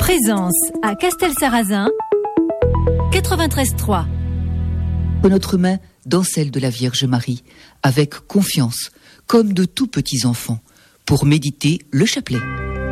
Présence à Castelsarrasin, 93.3. Notre main dans celle de la Vierge Marie, avec confiance, comme de tout petits enfants, pour méditer le chapelet.